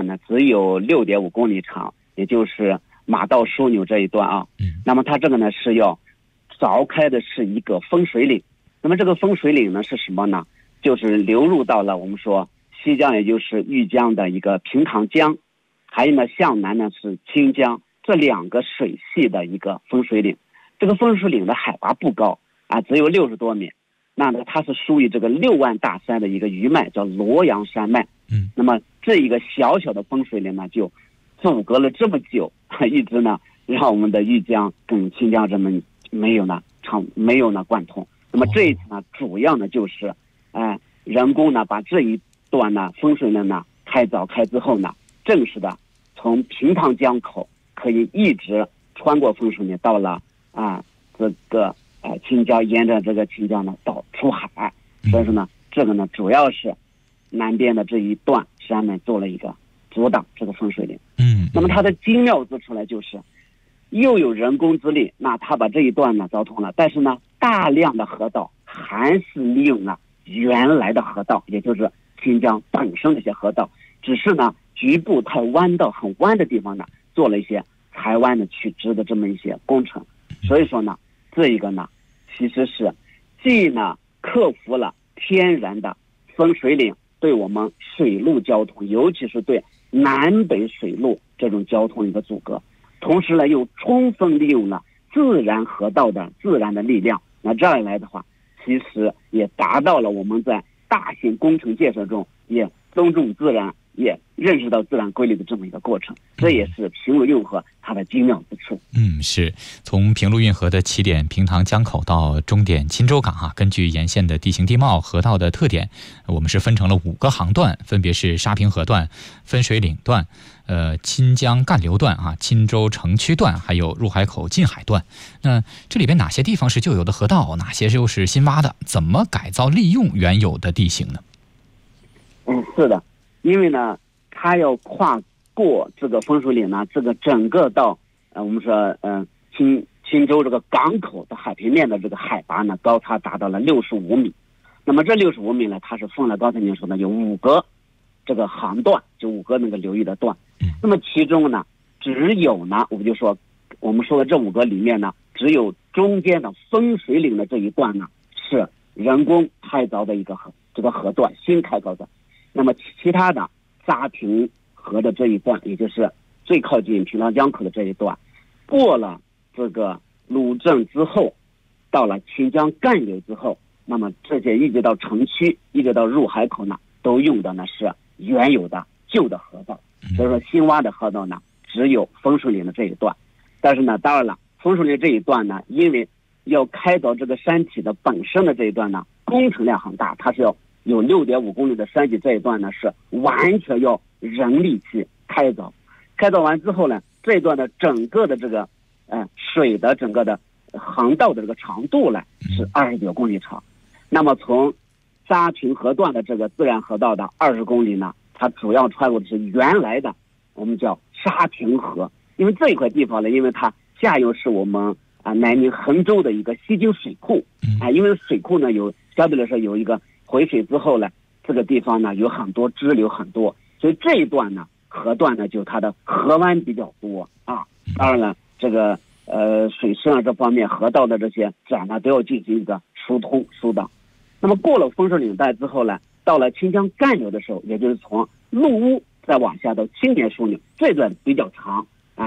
呢只有6.5公里长，也就是马到枢纽这一段啊。那么它这个呢是要凿开的是一个分水岭。那么这个分水岭呢是什么呢？就是流入到了我们说西江，也就是豫江的一个平塘江，还有呢向南呢是清江，这2个水系的一个分水岭。这个分水岭的海拔不高啊，只有60多米。那呢它是属于这个6万大山的一个余脉，叫罗阳山脉。那么这一个小小的分水岭呢就阻隔了这么久，一直呢让我们的豫江跟清江这么没有呢贯通。那么这一次呢主要呢就是人工呢把这一段呢分水岭呢开凿之后呢，正式的从平塘江口可以一直穿过分水岭到了这个清江，沿着这个清江呢到出海。所以说呢这个呢主要是南边的这一段山脉做了一个阻挡这个分水岭。那么它的精妙之处呢就是又有人工之力，那它把这一段呢凿通了，但是呢大量的河道还是利用了原来的河道，也就是清江本身的一些河道，只是呢局部太弯道很弯的地方呢做了一些裁弯的取直的这么一些工程。所以说呢这一个呢其实是既呢克服了天然的分水岭对我们水路交通，尤其是对南北水路这种交通一个阻隔，同时呢又充分利用了自然河道的自然的力量。那这样一来的话，其实也达到了我们在大型工程建设中也尊重自然，也认识到自然规律的这么一个过程。这也是平陆运河它的精妙之处。 是从平陆运河的起点平塘江口到终点钦州港根据沿线的地形地貌、河道的特点，我们是分成了5个航段，分别是沙平河段、分水岭段、钦江干流段钦州城区段，还有入海口进海段。那这里边哪些地方是旧有的河道，哪些又是新挖的？怎么改造利用原有的地形呢？ 是的，因为呢它要跨过这个分水岭呢，这个整个到我们说钦州这个港口的海平面的这个海拔呢高差达到了65米。那么这65米呢它是分了刚才您说的有5个这个航段，就5个那个流域的段。那么其中呢只有呢我们说的这5个里面呢，只有中间的分水岭的这一段呢是人工开凿的一个这个河段，新开凿的。那么其他的沙平河的这一段，也就是最靠近平塘江口的这一段，过了这个鲁镇之后，到了清江干流之后，那么这些一直到城区，一直到入海口呢，都用的呢是原有的旧的河道。所以说新挖的河道呢只有分水岭的这一段。但是呢当然了，分水岭这一段呢，因为要开凿这个山体的本身的这一段呢工程量很大，它是要有6.5公里的山体，这一段呢是完全要人力去开凿。开凿完之后呢，这一段的整个的这个水的整个的航道的这个长度呢是29公里长。那么从沙平河段的这个自然河道的20公里呢，它主要穿过的是原来的我们叫沙平河。因为这一块地方呢，因为它下游是我们南宁衡州的一个西京水库因为水库呢相对来说有一个回水之后呢，这个地方呢有很多支流很多，所以这一段呢河段呢就它的河湾比较多当然了这个水深这方面河道的这些展呢都要进行一个疏通疏导。那么过了分水岭带之后呢，到了清江干流的时候，也就是从陆屋再往下到青年枢纽，这段比较长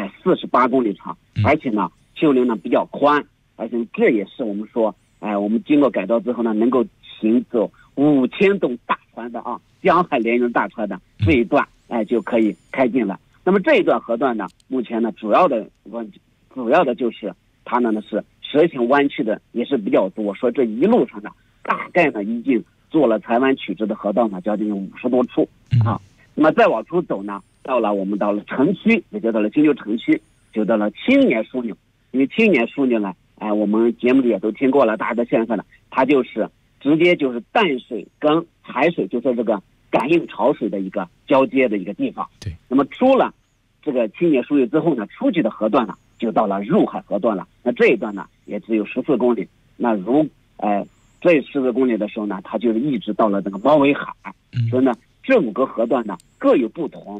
48公里长，而且呢丘陵呢比较宽，而且这也是我们说我们经过改造之后呢能够行走5000吨大船的江海联运大船的这一段就可以开进了。那么这一段河段呢，目前呢主要的就是它呢是蛇形弯曲的也是比较多，说这一路上呢大概呢已经做了裁弯取直的河道呢将近50多处那么再往出走呢，我们到了城区，也就到了金州城区，就到了青年枢纽。因为青年枢纽呢我们节目里也都听过了，大家都现在呢它就是直接就是淡水跟海水就是这个感应潮水的一个交接的一个地方。 对。 那么出了这个青年枢纽之后呢，出去的河段呢就到了入海河段了。那这一段呢也只有14公里。那这14公里的时候呢，它就是一直到了这个猫尾海。所以呢这5个河段呢各有不同。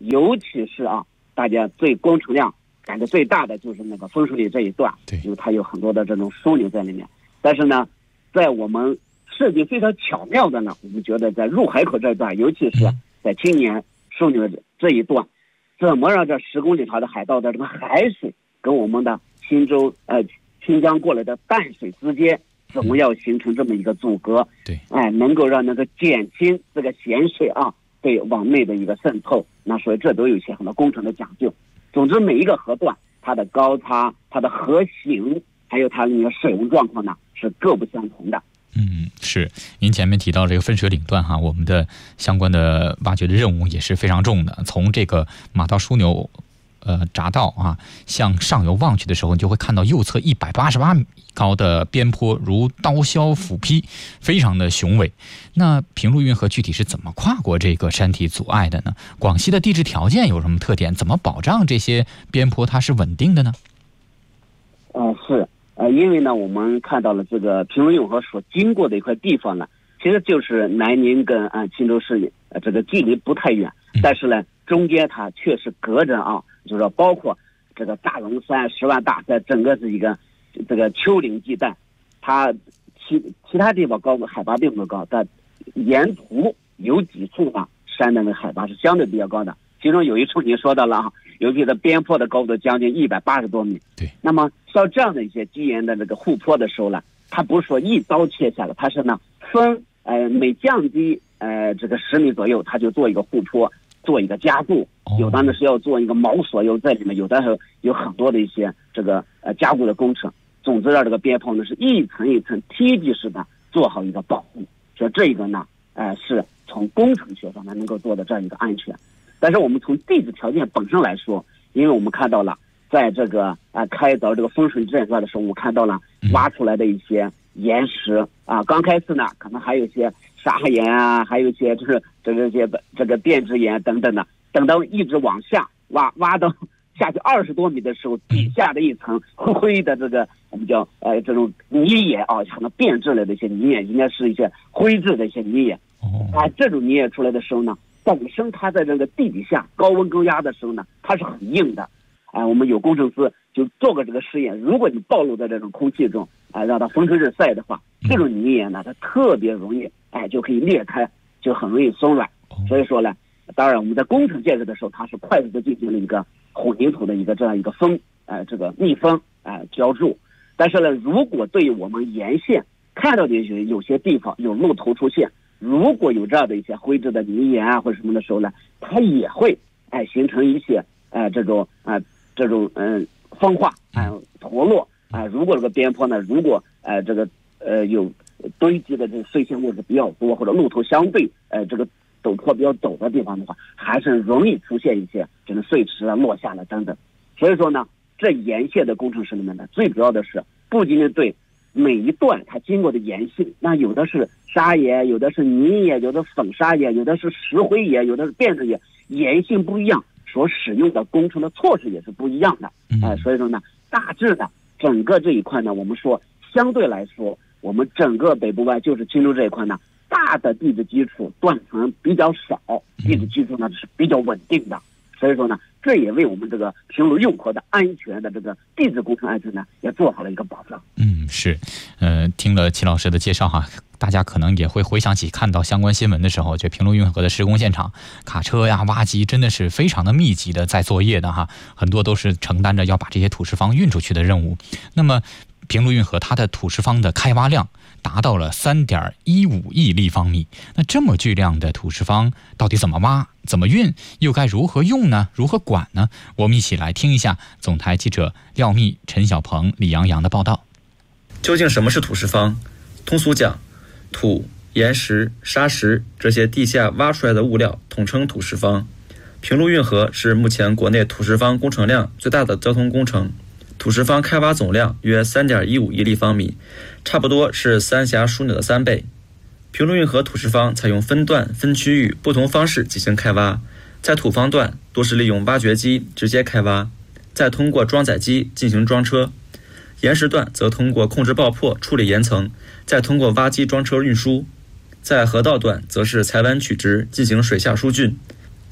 尤其是大家最工程量感觉最大的就是那个分水岭这一段，因为它有很多的这种枢纽在里面。但是呢，在我们设计非常巧妙的呢，我们觉得在入海口这一段，尤其是在青年枢纽这一段，怎么让这10公里长的海道的这个海水跟我们的新疆过来的淡水之间，怎么要形成这么一个阻隔？ 对， 能够让那个减轻这个咸水对往内的一个渗透。那所以这都有一些很多工程的讲究。总之，每一个河段它的高差、它的河型，还有它那个水文状况呢，是各不相同的。 是。您前面提到这个分水岭段我们的相关的挖掘的任务也是非常重的。从这个马道枢纽匝道向上游望去的时候，你就会看到右侧188米高的边坡如刀削斧劈，非常的雄伟。那平陆运河具体是怎么跨过这个山体阻碍的呢？广西的地质条件有什么特点？怎么保障这些边坡它是稳定的呢？ 因为呢，我们看到了这个平陆运河所经过的一块地方呢，其实就是南宁跟钦州市这个距离不太远，但是呢，中间它确实隔着就是说包括这个大龙山、10万大山，整个是一个这个丘陵地带，它其他地方海拔并不高，但沿途有几处山的那个海拔是相对比较高的。其中有一处您说到了尤其是边坡的高度将近180多米。 对。 那么像这样的一些基岩的这个护坡的时候呢，它不是说一刀切下来，它是呢分每降低这个10米左右，它就做一个护坡，做一个加固。有的呢是要做一个锚索又在里面，有的是有很多的一些这个加固的工程。总之让这个边坡呢是一层一层梯级式的做好一个保护。所以这个呢是从工程学上能够做的这样一个安全。但是我们从地质条件本身来说，因为我们看到了在这个开凿这个分水这一段的时候，我们看到了挖出来的一些岩石刚开始呢可能还有一些砂岩还有一些就是这个变质岩等等的，等到一直往下挖到下去20多米的时候，底下的一层灰的这个我们叫这种泥岩可能变质了的一些泥岩，应该是一些灰质的一些泥岩。这种泥岩出来的时候呢，本身它在这个地底下高温高压的时候呢，它是很硬的。我们有工程师就做过这个实验，如果你暴露在这种空气中让它风吹日晒的话，这种泥岩呢它特别容易就可以裂开，就很容易松软。所以说呢，当然我们在工程建设的时候，它是快速的进行了一个混凝土的一个这样一个这个密封浇筑。但是呢，如果对于我们沿线看到的有些地方有露头出现，如果有这样的一些灰质的泥岩或者什么的时候呢，它也会形成一些这种风化脱落如果这个边坡呢，如果这个有堆积的这个碎屑物质比较多，或者路头相对这个陡坡比较陡的地方的话，还是容易出现一些这种碎石落下了等等。所以说呢，这沿线的工程师里面呢，最主要的是不仅仅对每一段它经过的岩性，那有的是砂岩，有的是泥岩，有的粉砂岩，有的是石灰岩，有的是变质岩，岩性不一样，所使用的工程的措施也是不一样的。所以说呢，大致的整个这一块呢，我们说相对来说，我们整个北部湾就是钦州这一块呢，大的地质基础断层比较少，地质基础呢是比较稳定的。所以说呢，这也为我们这个平陆运河的安全的这个地质工程安全呢，也做好了一个保障。 是，听了齐老师的介绍大家可能也会回想起看到相关新闻的时候，这平陆运河的施工现场，卡车呀、挖机真的是非常的密集的在作业的很多都是承担着要把这些土石方运出去的任务。那么平陆运河它的土石方的开挖量达到了3.15亿立方米，那这么巨量的土石方到底怎么挖、怎么运，又该如何用呢？如何管呢？我们一起来听一下总台记者廖密、陈小鹏、李洋洋的报道。 究竟什么是土石方？通俗讲，土、岩石、砂石这些地下挖出来的物料统称土石方。平陆运河是目前国内土石方工程量最大的交通工程，土石方开挖总量约3.15亿立方米，差不多是三峡枢纽的3倍。平陆运河土石方采用分段、分区域不同方式进行开挖，在土方段多是利用挖掘机直接开挖，再通过装载机进行装车；岩石段则通过控制爆破处理岩层，再通过挖机装车运输；在河道段则是采崴取直进行水下疏浚。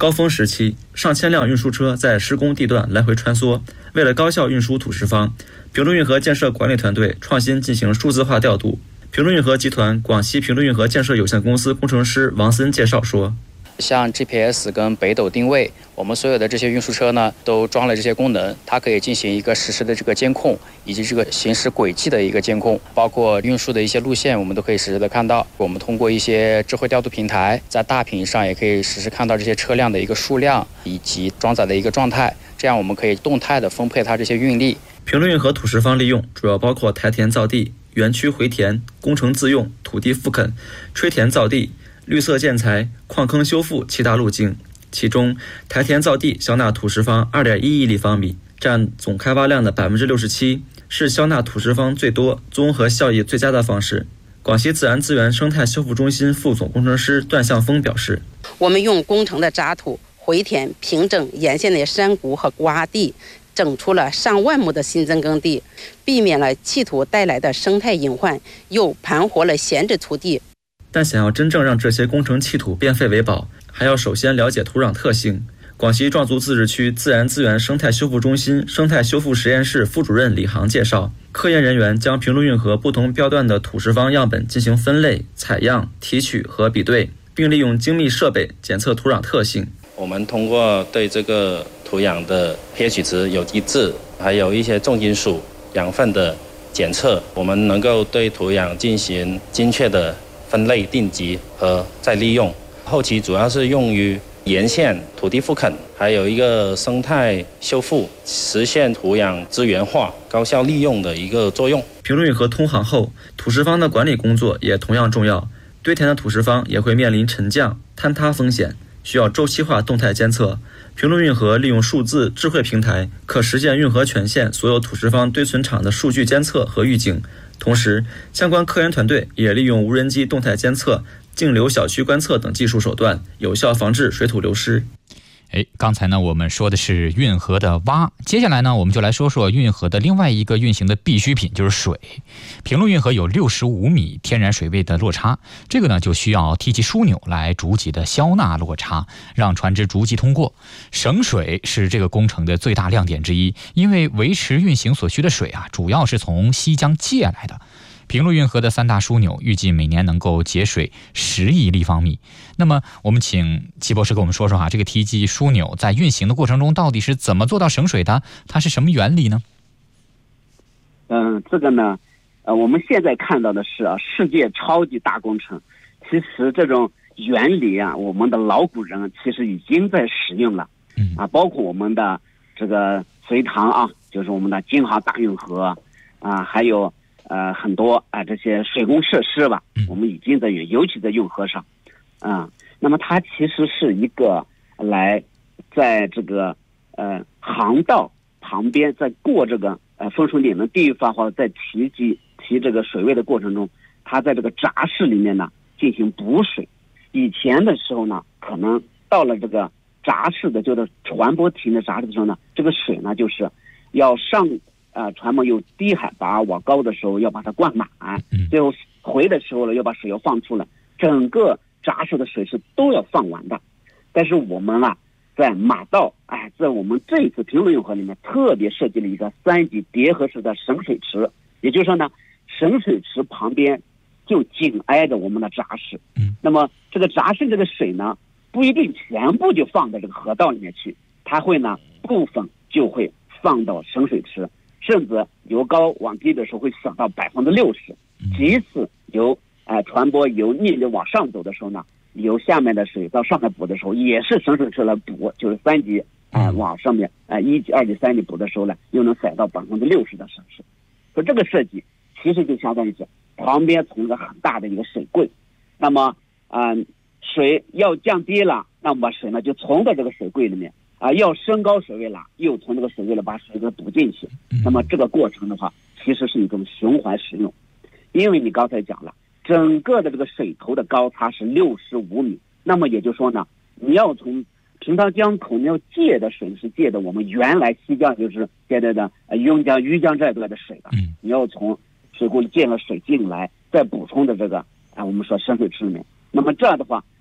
高峰时期，上千辆运输车在施工地段来回穿梭。为了高效运输土石方，平陆运河建设管理团队创新进行数字化调度。平陆运河集团广西平陆运河建设有限公司工程师王森介绍说， 像 GPS 跟北斗定位，我们所有的这些运输车呢，都装了这些功能，它可以进行一个实时的这个监控，以及这个行驶轨迹的一个监控，包括运输的一些路线，我们都可以实时的看到。我们通过一些智慧调度平台，在大屏上也可以实时看到这些车辆的一个数量以及装载的一个状态，这样我们可以动态的分配它这些运力。 平陆运河土石方利用主要包括台填造地、园区回填、工程自用、土地复垦、吹填造地、绿色建材、矿坑修复7大路径，其中台填造地消纳土石方2.1亿立方米，占总开挖量的67%，是消纳土石方最多、综合效益最佳的方式。广西自然资源生态修复中心副总工程师段向峰表示， 我们用工程的渣土回填平整沿线的山谷和洼地，整出了上万亩的新增耕地，避免了弃土带来的生态隐患，又盘活了闲置土地。 但想要真正让这些工程弃土变废为宝，还要首先了解土壤特性。广西壮族自治区自然资源生态修复中心生态修复实验室副主任李航介绍，科研人员将平陆运河不同标段的土石方样本进行分类、采样、提取和比对，并利用精密设备检测土壤特性。 我们通过对这个土壤的 pH 值、有机质，还有一些重金属、养分的检测，我们能够对土壤进行精确的分类、定级和再利用。后期主要是用于沿线土地复垦，还有一个生态修复，实现土壤资源化、高效利用的一个作用。 平陆运河通航后，土石方的管理工作也同样重要。堆填的土石方也会面临沉降、坍塌风险，需要周期化动态监测。平陆运河利用数字智慧平台，可实现运河全线所有土石方堆存场的数据监测和预警。同时，相关科研团队也利用无人机动态监测、径流小区观测等技术手段，有效防治水土流失。 刚才呢我们说的是运河的挖，接下来呢我们就来说说运河的另外一个运行的必需品，就是水。平陆运河有65米天然水位的落差，这个呢就需要梯级枢纽来逐级的消纳落差，让船只逐级通过。省水是这个工程的最大亮点之一，因为维持运行所需的水主要是从西江借来的。平陆运河的3大枢纽预计每年能够节水10亿立方米。那么我们请齐博士给我们说说这个梯级枢纽在运行的过程中到底是怎么做到省水的，它是什么原理呢？ 这个呢我们现在看到的是世界超级大工程，其实这种原理我们的老古人其实已经在使用了包括我们的这个隋唐就是我们的京杭大运河还有很多这些水工设施吧，我们已经在用，尤其在运河上那么它其实是一个来在这个航道旁边，在过这个分水岭的地方或者在提这个水位的过程中，它在这个闸室里面呢进行补水。以前的时候呢，可能到了这个闸室的就是船舶停的闸室的时候呢，这个水呢就是要上船舶有低海拔往高的时候要把它灌满，最后回的时候呢要把水要放出来，整个闸室的水是都要放完的。但是我们在马道在我们这次平陆运河里面特别设计了一个3级叠合式的省水池，也就是说呢，省水池旁边就紧挨着我们的闸室。那么这个闸室这个水呢，不一定全部就放在这个河道里面去，它会呢部分就会放到省水池，甚至由高往低的时候会省到60%。其次由船舶由逆流往上走的时候呢，由下面的水到上面补的时候，也是省水池来补，就是3级往上面1级、2级、3级补的时候呢，又能省到60%的省水。所以这个设计其实就相当于是旁边从一个很大的一个水柜，那么水要降低了，那么把水呢就从到这个水柜里面要升高水位了，又从这个水位里把水给补进去。那么这个过程的话，其实是一种循环使用。因为你刚才讲了，整个的这个水头的高差是65米，那么也就是说呢，你要从平塘江口你要借的水是借的我们原来西江就是现在的邕江、余江这一段的水的，你要从水库里借了水进来，再补充的这个我们说深水池里面。那么这样的话，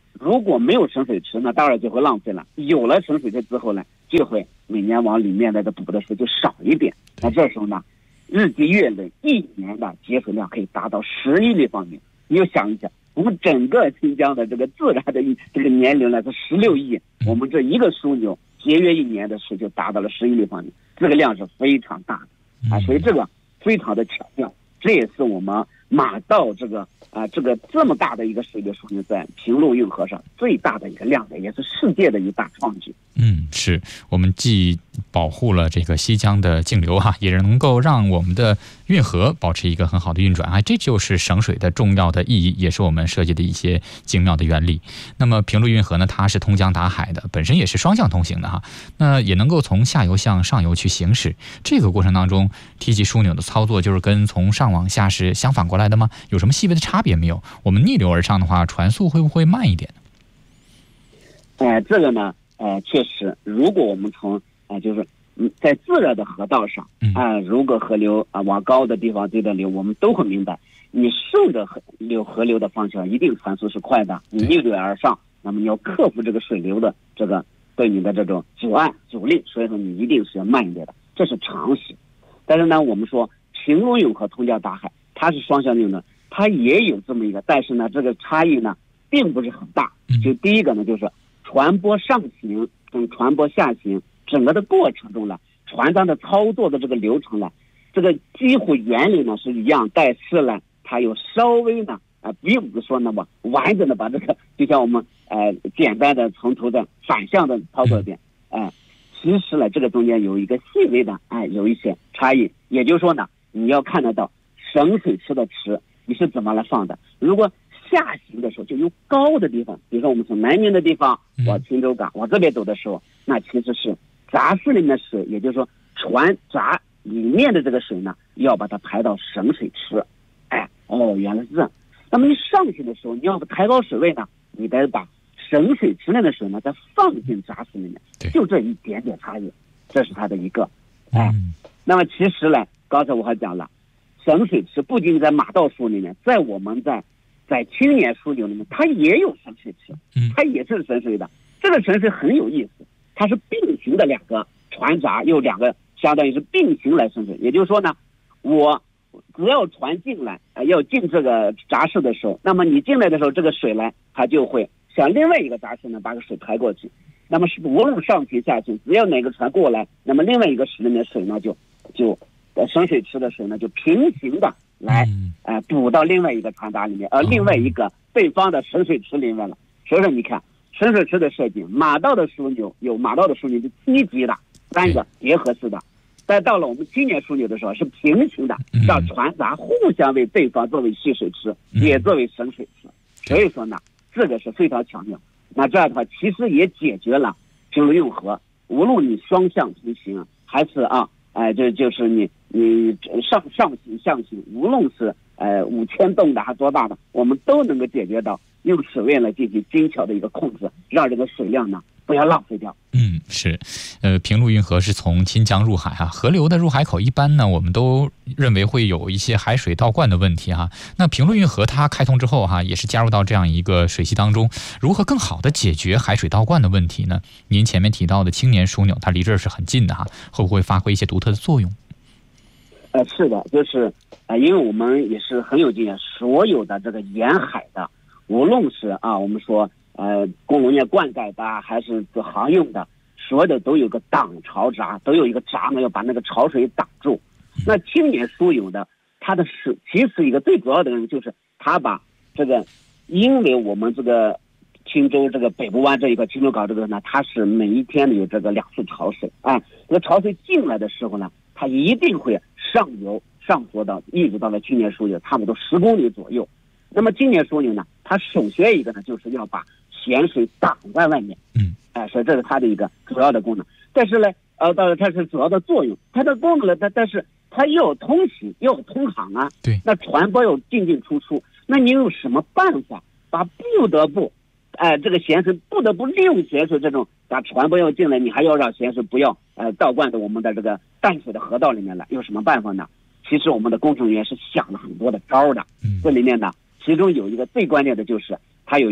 如果没有省水池，那当然就会浪费了；有了省水池之后呢，就会每年往里面的补的水就少一点。那这时候呢，日积月累，一年的节水量可以达到10亿立方米。你就想一想，我们整个新疆的这个自然的这个年龄呢是16亿，我们这一个枢纽节约一年的水就达到了10亿立方米，这个量是非常大的啊，所以这个非常的巧妙。这也是我们马道这么大的一个水利枢纽在平陆运河上最大的一个亮点，也是世界的一大创举。 是我们既保护了这个西江的径流也能够让我们的运河保持一个很好的运转这就是省水的重要的意义，也是我们设计的一些精妙的原理。那么平陆运河呢，它是通江达海的，本身也是双向通行的那也能够从下游向上游去行驶。这个过程当中，提及枢纽的操作就是跟从上往下是相反过来的吗？有什么细微的差别没有？我们逆流而上的话，船速会不会慢一点呢？这个呢，确实，如果我们从就是在自然的河道上如果河流往高的地方对着流，我们都会明白，你顺着河流的方向，一定船速是快的。你逆流而上，那么你要克服这个水流的这个对你的这种阻力，所以说你一定是要慢一点的，这是常识。但是呢，我们说平陆运河通江达海，它是双向运的，它也有这么一个，但是呢，这个差异呢并不是很大。就第一个呢，就是船舶上行跟船舶下行整个的过程中呢，船长的操作的这个流程呢，这个几乎原理呢是一样，但是呢，它有稍微呢并不是说那么完整的把这个，就像我们简单的从头的反向的操作一遍，其实呢，这个中间有一个细微的有一些差异。也就是说呢，你要看得到省水池的池你是怎么来放的。如果下行的时候，就由高的地方，比如说我们从南宁的地方往青州港往这边走的时候，那其实是闸室里面的水，也就是说船闸里面的这个水呢，要把它排到省水池。原来是这样。那么你上行的时候，你要抬高水位呢，你得把省水池内的水呢再放进闸室里面，就这一点点差异，这是它的一个。那么其实呢，刚才我还讲了，省水池不仅在马道枢里面，在我们在青年枢纽里面，它也有省水池，它也是省水的。这个省水很有意思，它是并行的两个船闸，有两个相当于是并行来省水。也就是说呢，我只要船进来要进这个闸室的时候，那么你进来的时候，这个水呢，它就会向另外一个闸室呢把个水排过去。那么是无论上行下行，只要哪个船过来，那么另外一个室里面的水呢就省水池的水呢就平行的来补到另外一个船闸里面，另外一个对方的省水池里面了。所以说你看省水池的设计，马道的枢纽有马道的枢纽是梯级的3个结合式的，但到了我们青年枢纽的时候是平行的，让船闸互相为对方作为蓄水池，也作为省水池。所以说呢，这个是非常强调。那这样的话，其实也解决了平陆运河，无论你双向通行还是就是你上行下行，无论是5000吨的还多大的，我们都能够解决到用水位来进行精巧的一个控制，让这个水量呢不要浪费掉。 是，平陆运河是从清江入海河流的入海口，一般呢我们都认为会有一些海水倒灌的问题那平陆运河它开通之后也是加入到这样一个水系当中，如何更好的解决海水倒灌的问题呢？您前面提到的青年枢纽，它离这儿是很近的会不会发挥一些独特的作用？ 是的，就是因为我们也是很有经验，所有的这个沿海的，无论是我们说供农业灌溉的还是做航用的，所有的都有个挡潮闸，都有一个闸呢要把那个潮水挡住。那青年枢纽的它的其实一个最主要的就是它把这个，因为我们这个青州这个北部湾这一块青州港这个呢，它是每一天有这个2次潮水这个潮水进来的时候呢，它一定会上浮到一直到了青年枢纽差不多10公里左右。那么青年枢纽呢，它首先一个呢就是要把咸水挡在外面，所以这是它的一个主要的功能。但是呢，当然它是主要的作用，它的功能呢，但是它又有通行又有通航对， 那船舶有进出出，那你有什么办法把不得不这个咸水不得不利用咸水这种把船舶要进来，你还要让咸水不要倒灌到我们的这个淡水的河道里面来，有什么办法呢？其实我们的工程员是想了很多的招的，这里面呢，其中有一个最关键的就是它有一个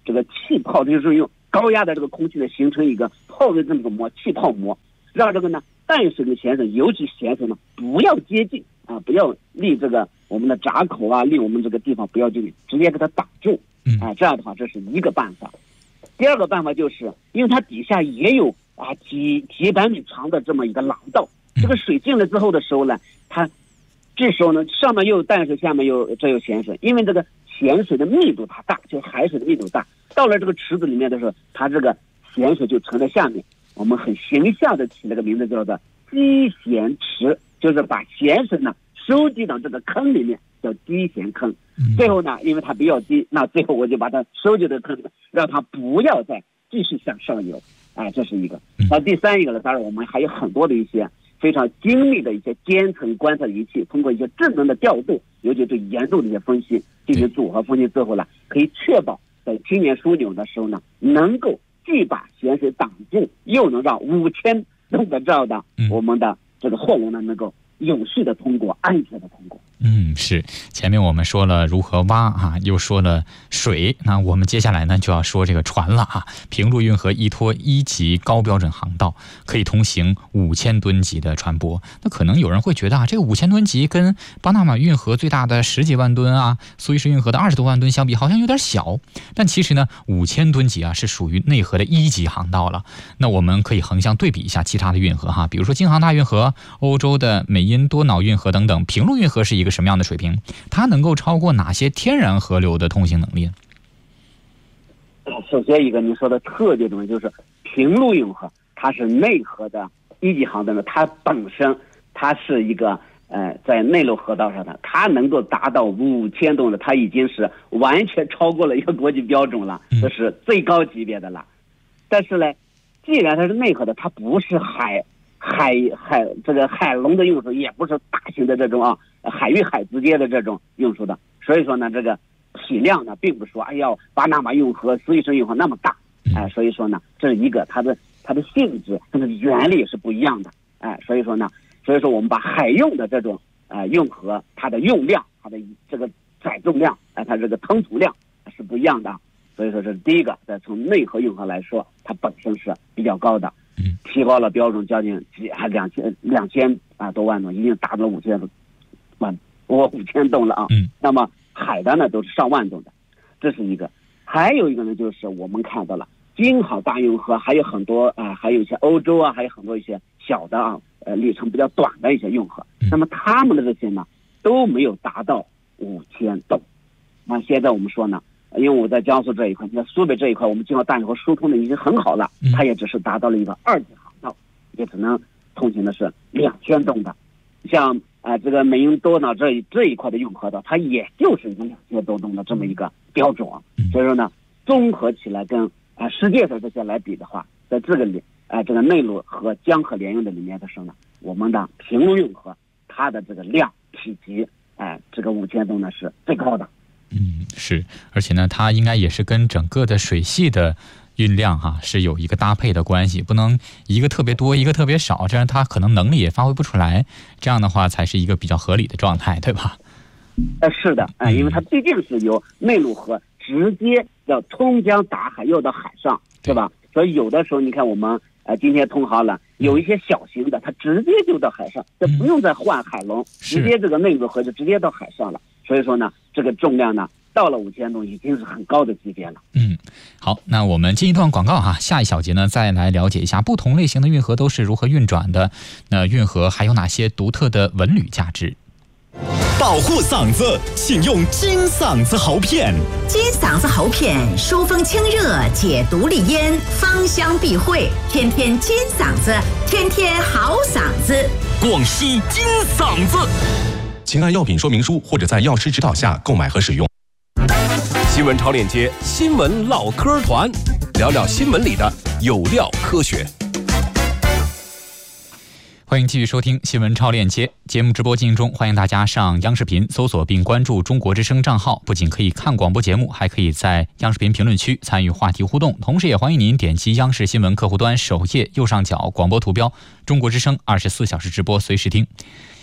这个气泡，就是用高压的这个空气呢形成一个泡的这么个膜，气泡膜，让这个呢淡水跟咸水，尤其咸水呢不要接近啊，不要离这个我们的闸口啊，离我们这个地方不要接近，直接给它挡住。这样的话这是一个办法。第二个办法就是因为它底下也有几百米长的这么一个廊道，这个水进来之后的时候呢，它这时候呢上面又有淡水，下面有咸水，因为这个咸水的密度它大，就是海水的密度大，到了这个池子里面的时候，它这个咸水就沉在下面。我们很形象的起了个名字叫做积咸池，就是把咸水呢收集到这个坑里面，叫积咸坑。最后呢，因为它比较低，那最后我就把它收集到坑里面，让它不要再继续向上游。这是一个。那第三一个呢，当然我们还有很多的一些非常精密的一些间层观测仪器，通过一些智能的调度，尤其对盐度的一些分析进行组合分析之后呢，可以确保在青年枢纽的时候呢，能够既把咸水挡住，又能让5000吨的这样的我们的这个货轮呢能够有序的通过，安全的通过。 是。前面我们说了如何挖又说了水，那我们接下来呢就要说这个船了平陆运河依托1级高标准航道，可以通行5000吨级的船舶。那可能有人会觉得这个5000吨级跟巴拿马运河最大的10几万吨苏伊士运河的20多万吨相比，好像有点小。但其实呢，5000吨级是属于内河的1级航道了。那我们可以横向对比一下其他的运河比如说京杭大运河、欧洲的美因多瑙运河等等。平陆运河是一个什么样的水平？它能够超过哪些天然河流的通行能力？ 首先一个你说的特别重要，就是平陆运河它是内河的1级航道呢，它本身它是一个在内陆河道上的，它能够达到5000吨的，它已经是完全超过了一个国际标准了，这是最高级别的了。但是呢，既然它是内河的，它不是这个海龙的运输，也不是大型的这种海与海之间的这种运输的，所以说呢，这个体量呢，并不是说巴拿马运河、苏伊士运河那么大，所以说呢，这是一个它的性质、它的原理是不一样的，所以说我们把海用的这种运河，它的用量、它的这个载重量，它这个吞吐量是不一样的，所以说这是第一个，从内河运河来说，它本身是比较高的。提高了标准，将近2000多万吨，已经达到了5000吨了那么海的呢都是上万吨的，这是一个。还有一个呢，就是我们看到了京杭大运河还有很多还有一些欧洲还有很多一些小的里程比较短的一些运河，那么他们的这些呢都没有达到5000吨。那现在我们说呢，因为我在江苏这一块，在苏北这一块，我们京杭大运河疏通的已经很好了，它也只是达到了一个2级航道，也只能通行的是2000吨的。像这个美因多瑙这一块的运河道，它也就是一个2000多吨的这么一个标准所以说呢，综合起来跟世界上这些来比的话，在这个这个内陆和江河联运的里面的时候呢，我们的平陆运河它的这个量体积这个5000吨呢是最高的。 是，而且呢，它应该也是跟整个的水系的运量是有一个搭配的关系，不能一个特别多，一个特别少，这样它可能能力也发挥不出来，这样的话才是一个比较合理的状态，对吧？ 是的，因为它毕竟是由内陆河直接要通江达海，又到海上，对吧？所以有的时候你看我们今天通航了，有一些小型的，它直接就到海上，这不用再换海龙，直接这个内陆河就直接到海上了。所以说呢，这个重量呢到了5000吨已经是很高的级别了。 好，那我们进一段广告下一小节呢再来了解一下不同类型的运河都是如何运转的，那运河还有哪些独特的文旅价值？ 保护嗓子，请用金嗓子喉片。 金嗓子喉片疏风清热，解毒利咽，芳香避秽，天天金嗓子，天天好嗓子。 广西金嗓子，请按药品说明书或者在药师指导下购买和使用。新闻超链接，新闻唠嗑团，聊聊新闻里的有料科学。 欢迎继续收听新闻超链接节目直播进行中，欢迎大家上央视频搜索并关注中国之声账号，不仅可以看广播节目，还可以在央视频评论区参与话题互动，同时也欢迎您点击央视新闻客户端首页右上角广播图标中国之声24小时直播随时听。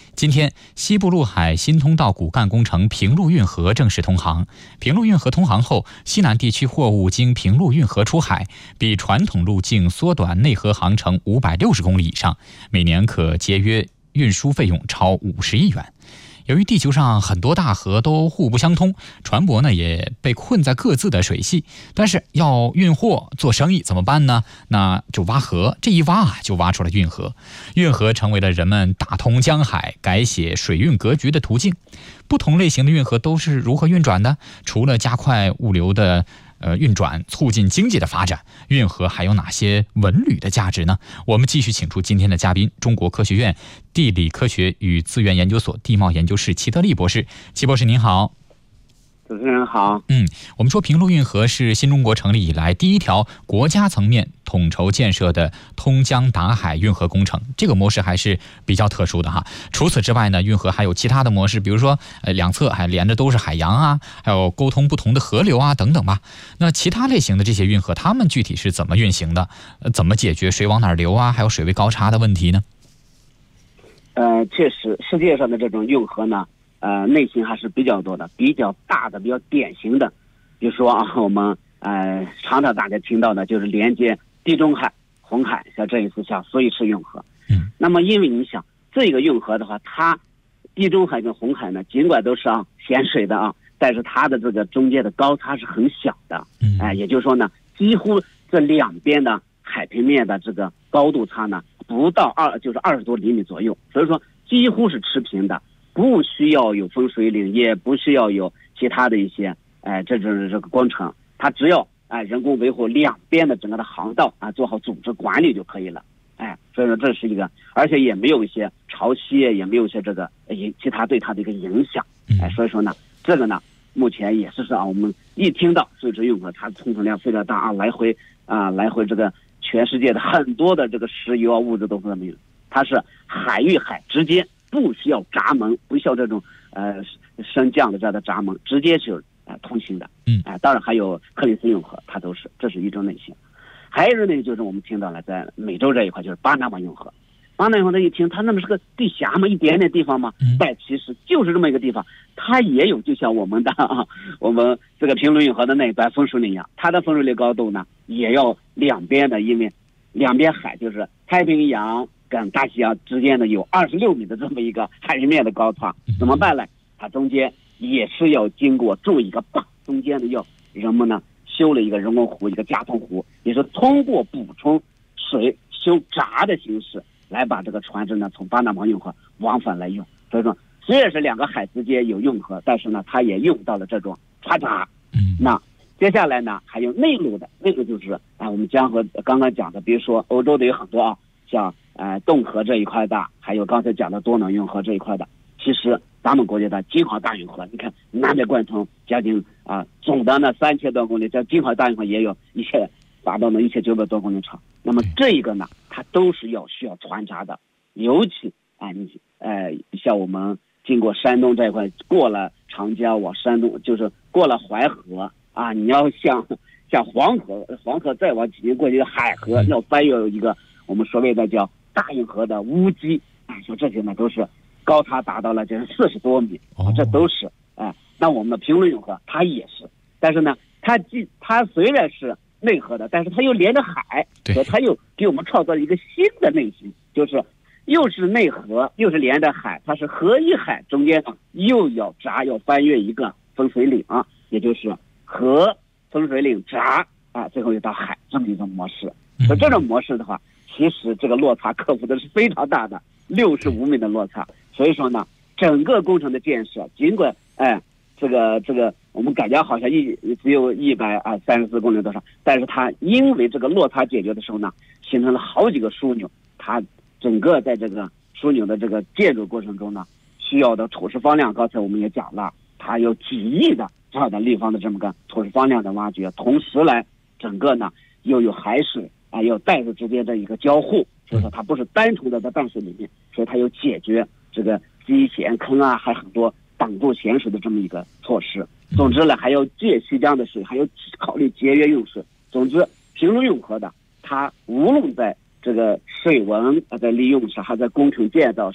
今天，西部陆海新通道骨干工程平陆运河正式通航。平陆运河通航后，西南地区货物经平陆运河出海，比传统路径缩短内河航程560公里以上，每年可节约运输费用超50亿元。由于地球上很多大河都互不相通，船舶呢也被困在各自的水系，但是要运货做生意怎么办呢？那就挖河，这一挖就挖出了运河。运河成为了人们打通江海、改写水运格局的途径。不同类型的运河都是如何运转的？除了加快物流的运转，促进经济的发展，运河还有哪些文旅的价值呢？我们继续请出今天的嘉宾，中国科学院地理科学与资源研究所地貌研究室齐德利博士。齐博士您好。 主持人好。 我们说平陆运河是新中国成立以来第一条国家层面统筹建设的通江达海运河工程，这个模式还是比较特殊的哈。除此之外呢，运河还有其他的模式，比如说两侧还连着都是海洋啊，还有沟通不同的河流啊等等吧。那其他类型的这些运河，它们具体是怎么运行的？怎么解决水往哪儿流啊，还有水位高差的问题呢？ 确实，世界上的这种运河呢，类型还是比较多的，比较大的、比较典型的，比如说我们常常大家听到的就是连接地中海、红海，像这一次像苏伊士运河。那么因为你想这个运河的话，它地中海跟红海呢，尽管都是咸水的但是它的这个中间的高差是很小的。也就是说呢，几乎这两边的海平面的这个高度差呢，不到20多厘米左右，所以说几乎是持平的。不需要有分水岭，也不需要有其他的一些这个工程，它只要人工维护两边的整个的航道做好组织管理就可以了。所以说这是一个，而且也没有一些潮汐，也没有一些这个其他对它的一个影响。所以说呢，这个呢目前也是我们一听到苏伊士运河，它通程量非常大来回这个全世界的很多的这个石油物质都是这么用，它是海与海之间。不需要闸门，不需要这种升降的这样的闸门，直接就通行的。当然还有克里斯运河，它都是，这是一种类型。还有一种类型就是我们听到了，在美洲这一块就是巴拿马运河。巴拿马运河一听，它那么是个地峡嘛，一点点地方嘛，但其实就是这么一个地方，它也有就像我们的我们这个平陆运河的那一端分水岭一样，它的分水岭高度呢也要两边的，因为两边海就是太平洋跟大西洋之间的有26米的这么一个海平面的高差，怎么办呢？它中间也是要经过筑一个坝，中间的要人们呢修了一个人工湖，一个加通湖，也是通过补充水修闸的形式来把这个船只呢从巴拿马运河往返来用。所以说虽然是两个海之间有运河，但是呢它也用到了这种船闸。那接下来呢还有内陆的，内陆就是我们江河刚刚讲的，比如说欧洲的有很多像洞河这一块的，还有刚才讲的多瑙运河这一块的，其实咱们国家的京杭大运河，你看南北贯通将近总的呢3000多公里，在京杭大运河也有达到了1900多公里长。那么这一个呢，它都是需要船闸的，尤其像我们经过山东这一块，过了长江往山东，就是过了淮河你要像黄河再往几年过去的海河，要翻越一个我们所谓的叫大运河的乌鸡，说这些呢都是高差达到了就是40多米，这都是那我们的平陆运河它也是，但是呢它虽然是内河的，但是它又连着海，所以它又给我们创造了一个新的类型，就是又是内河又是连着海，它是河与海中间又要翻越一个分水岭也就是河分水岭闸最后又到海，这么一种模式。所以这种模式的话，其实这个落差克服的是非常大的，65米的落差。所以说呢，整个工程的建设，尽管这个我们感觉好像只有134公里多少，但是它因为这个落差解决的时候呢，形成了好几个枢纽，它整个在这个枢纽的这个建筑过程中呢，需要的土石方量，刚才我们也讲了，它有几亿的这样的立方的这么个土石方量的挖掘，同时来整个呢又有海水有淡水之间的一个交互，所以说它不是单纯的在淡水里面，所以它有解决这个积咸坑还很多挡住咸水的这么一个措施。总之呢，还要借西江的水，还要考虑节约用水。总之，平陆运河的它无论在这个水文在利用上，还在工程建造上，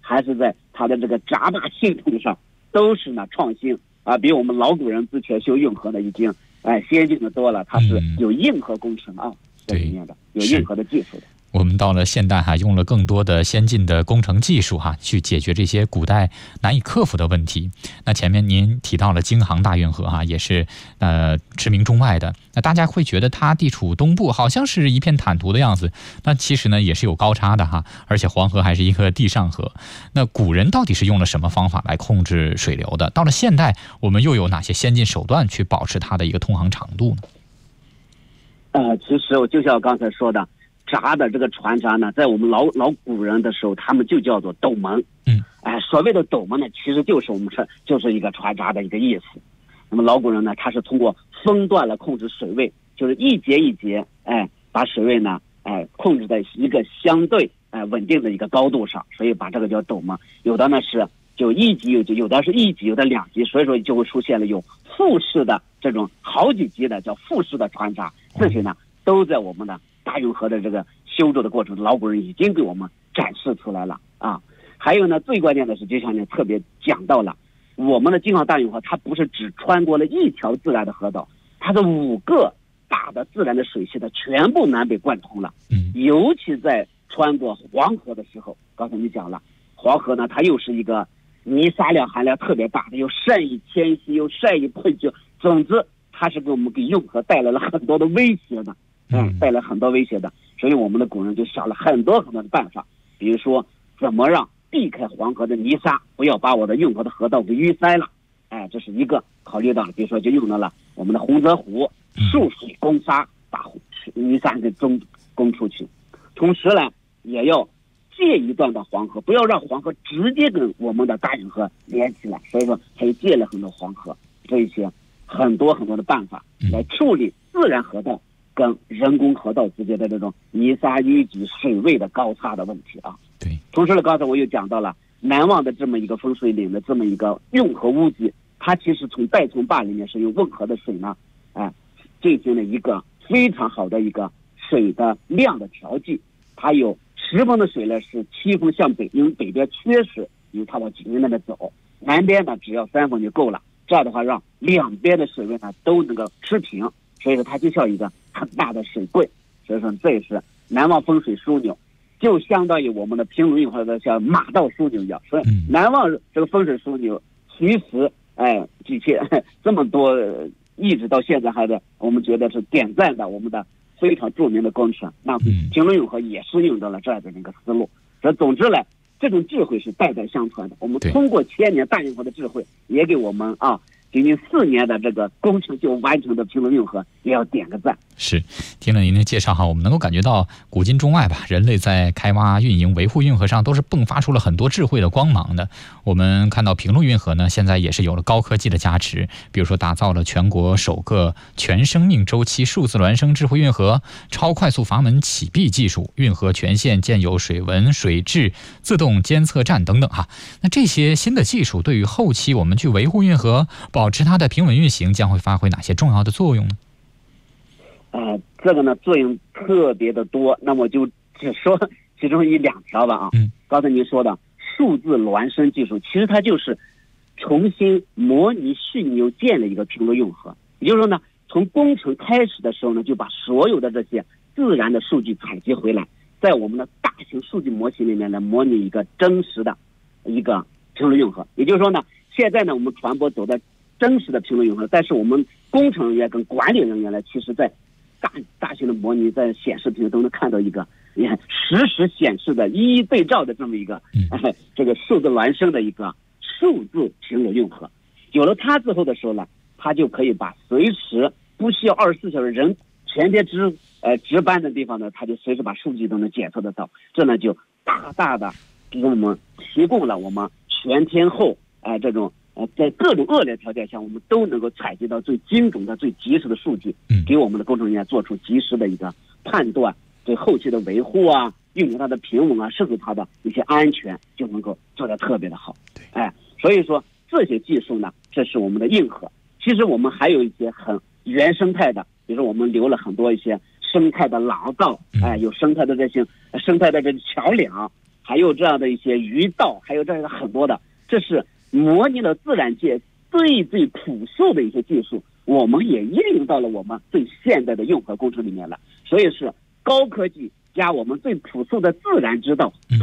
还是在它的这个闸坝系统上，都是呢创新啊，比我们老古人之前修运河的已经先进的多了。它是有硬核工程啊，在里面的有硬核的技术的。 我们到了现代用了更多的先进的工程技术去解决这些古代难以克服的问题。那前面您提到了京杭大运河也是驰名中外的。那大家会觉得它地处东部，好像是一片坦途的样子。那其实呢也是有高差的而且黄河还是一个地上河。那古人到底是用了什么方法来控制水流的？到了现代，我们又有哪些先进手段去保持它的一个通航长度呢？ 其实我就像我刚才说的。闸的这个船闸呢，在我们老古人的时候，他们就叫做斗门。所谓的斗门呢，其实就是我们说就是一个船闸的一个意思。那么老古人呢，他是通过分段来控制水位，就是一节一节，把水位呢，控制在一个相对稳定的一个高度上，所以把这个叫斗门。有的呢是就一级有的是一级，有的两级，所以说就会出现了有复式的这种好几级的叫复式的船闸，这些呢都在我们的大运河的这个修筑的过程中，老古人已经给我们展示出来了啊。还有呢，最关键的是，就像你特别讲到了，我们的京杭大运河，它不是只穿过了一条自然的河道，它是5个大的自然的水系的全部南北贯通了。尤其在穿过黄河的时候，刚才你讲了，黄河呢，它又是一个泥沙量含量特别大的，又善于迁徙，又善于喷救，总之它是给我们给运河带来了很多的威胁的。带来很多威胁的，所以我们的古人就想了很多的办法，比如说怎么让避开黄河的泥沙，不要把我的运河的河道给淤塞了。这是一个考虑到了，比如说就用到了我们的洪泽湖束水攻沙，把泥沙给攻出去。同时呢，也要借一段的黄河，不要让黄河直接跟我们的大运河连起来，所以说还借了很多黄河，这一些很多的办法来处理自然河道跟人工河道之间的这种泥沙淤积、水位的高差的问题啊。 对。 同时呢，刚才我又讲到了南望的这么一个分水岭的这么一个运河屋脊，它其实从岱崇坝里面是用温和的水呢，进行了一个非常好的一个水的量的调剂。它有10峰的水呢是7峰向北，因为北边缺水，因为它往济宁那边走，南边呢只要3峰就够了。这样的话，让两边的水位呢都能够持平。所以说它就像一个很大的水柜，所以说这也是南望风水枢纽，就相当于我们的平鲁运河的像马道枢纽一样。所以南望这个风水枢纽，其实几千这么多，一直到现在还在我们觉得是点赞的我们的非常著名的工程。那平鲁运河也是用到了这样的一个思路。所以总之呢，这种智慧是代代相传的。我们通过千年大运河的智慧，也给我们仅仅4年的这个工程就完成的平鲁运河也要点个赞。 是，听了您的介绍我们能够感觉到古今中外人类在开挖、运营、维护运河上都是迸发出了很多智慧的光芒的。我们看到平鲁运河呢，现在也是有了高科技的加持，比如说打造了全国首个全生命周期数字孪生智慧运河、超快速阀门启闭技术、运河全线建有水文、水质自动监测站等等那这些新的技术对于后期我们去维护运河、保持它的平稳运行将会发挥哪些重要的作用呢？ 这个呢作用特别的多，那么就只说其中1-2条吧刚才您说的数字孪生技术，其实它就是重新模拟训牛建了一个平鲁运河。也就是说呢，从工程开始的时候呢，就把所有的这些自然的数据采集回来，在我们的大型数据模型里面来模拟一个真实的一个平鲁运河。也就是说呢，现在呢我们船舶走在真实的平鲁运河，但是我们工程人员跟管理人员呢，其实在大型的模拟在显示屏都能看到一个实时显示的一一对照的这么一个这个数字孪生的一个数字平鲁运河。有了它之后的时候呢，它就可以把随时不需要24小时人全天值班的地方呢，它就随时把数据都能检测得到。这呢就大大的给我们提供了我们全天候这种在各种恶劣条件下，我们都能够采集到最精准的、最及时的数据，给我们的工程人员做出及时的一个判断，对后期的维护运行它的平稳甚至它的一些安全，就能够做得特别的好。所以说这些技术呢，这是我们的硬核。其实我们还有一些很原生态的，比如说我们留了很多一些生态的廊道，有生态的这些桥梁， 还有这样的一些鱼道，还有这样的很多的，这是模拟了自然界最朴素的一些技术，我们也应用到了我们最现代的用核工程里面了。所以是高科技加我们最朴素的自然之道